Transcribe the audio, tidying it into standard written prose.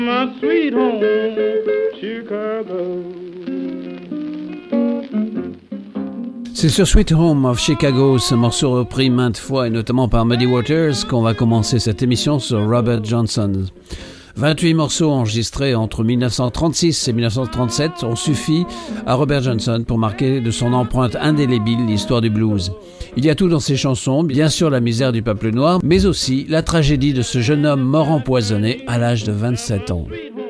My sweet home, Chicago. C'est sur Sweet Home of Chicago, ce morceau repris maintes fois et notamment par Muddy Waters, qu'on va commencer cette émission sur Robert Johnson. 28 morceaux enregistrés entre 1936 et 1937 ont suffi à Robert Johnson pour marquer de son empreinte indélébile l'histoire du blues. Il y a tout dans ses chansons, bien sûr la misère du peuple noir, mais aussi la tragédie de ce jeune homme mort empoisonné à l'âge de 27 ans.